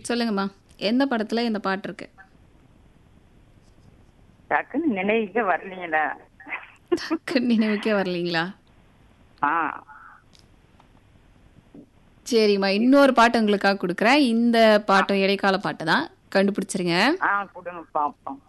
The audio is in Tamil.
சொல்லுங்கம்மா. எந்த படத்துல இந்த பாட்டு இருக்கு? டக்குன்னு நினைவுக்கே வரலீங்களா? டக்குன்னு நினைவுக்கே வரலீங்களா? ஆ சரிம்மா, இன்னொரு பாட்டு உங்களுக்காக குடுக்குறேன். இந்த பாட்டும் இடைக்கால பாட்டு தான். கண்டுபிடிச்சிருங்க. ஆ கொடுங்க பார்ப்போம்.